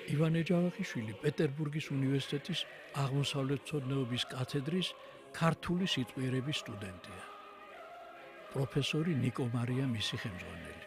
ივანე ჯავახიშვილი პეტერბურგის უნივერსიტეტის აღმოსავლეთმცოდნეობის კათედრის ქართული სიტყვიერების სტუდენტია. პროფესორი ნიკო მარია მისი ხელმძღვანელი.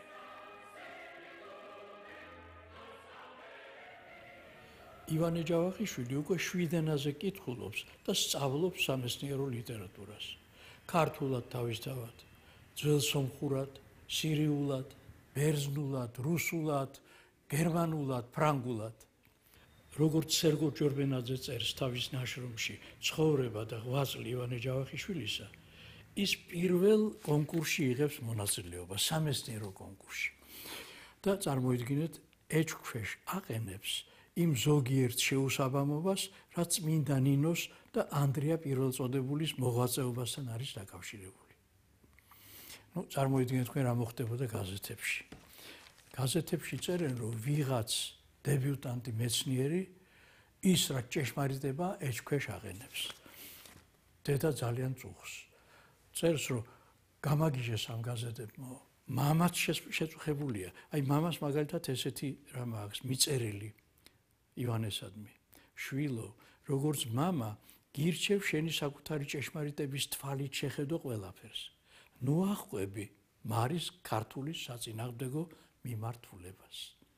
ივანე ჯავახიშვილი უკვე 7 ენაზე კითხულობს და სწავლობს სამეცნიერო ლიტერატურას. ქართულად თავისთავად, ძველ სომხურად, სირიულად, ბერძნულად, რუსულად, გერმანულად, ფრანგულად. როგორც სერგო ჯორბენაძე წერს თავის ნაშრომში ცხოვრება და ღვაწლი ივანე ჯავახიშვილისა, ის პირველ კონკურსში იღებს მონაწილეობა, სამეცნიერო კონკურსში. და წარმოიდგინეთ, ეჭვქვეშ აყენებს იმ ზოგიერთ შეუსაბამობას, რაც წმინდა ნინოს და ანდრია პირველწოდებულის მოღვაწეობასთან არის დაკავშირებული. წარმოიდგინეთ თქვენ რა მოხდებოდა გაზეთებში. გაზეთებში წერენ, რომ ვიღაც დებიუტანტი მეცნიერი ის რა ჭეშმარიტება ეჭვქვეშ აყენებს. დედა ძალიან წუხს. წერს, რომ გამაგიჟეს ამ გაზეთებმა, მამაც შეწუხებულია. აი მამას მაგალითად ესეთი რამ აქვს მიწერილი ივანესადმი. შვილო, როგორც მამა, გირჩევ შენი საკუთარი ჭეშმარიტების თვალით შეხედო ყველაფერს. ნუ ახვევი მარის ქართული საწინააღმდეგო მიმართულებას.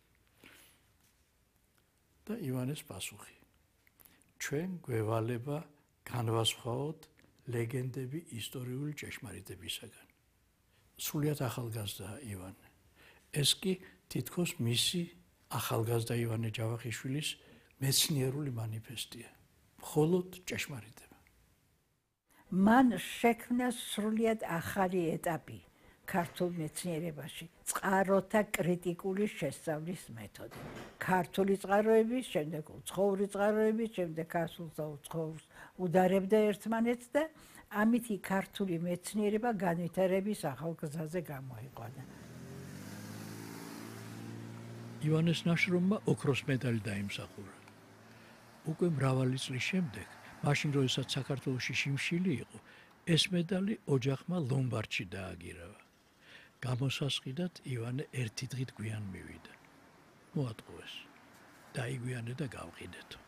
და ივანეს პასუხი. ჩვენ გვევალება განვასხვაოთ ლეგენდები ისტორიული ჭეშმარიტებისაგან. სრულიად ახალგაზრდა ივანე. ეს კი თითქოს მისი ახალგაზრდა ივანე ჯავახიშვილის მეცნიერული მანიფესტია. მხოლოდ ჭეშმარიტება. მან შექმნა სრულიად ახალი ეტაპი ქართულ მეცნიერებაში, წყაროთა კრიტიკული შესწავლის მეთოდი. ქართული წყაროების, შემდეგ უცხოური წყაროების, შემდეგ ქართულს და უცხოურს უდარებდა ერთმანეთს და ამითი ქართული მეცნიერება განვითარების ახალ გზაზე გამოიყვანა. ივანეს ნაშრომმა ოქროს მედალი დაიმსახურა. უკვე მრავალი წლის შემდეგ, მაშინ როდესაც საქართველოში შიმშილი იყო, ეს მედალი ოჯახმა ლომბარდში დააგირავა. გამოსასყიდად ივანე ერთი დღით გვიან მივიდა. მოატყუეს. დაიგვიანე და გავყიდეთ.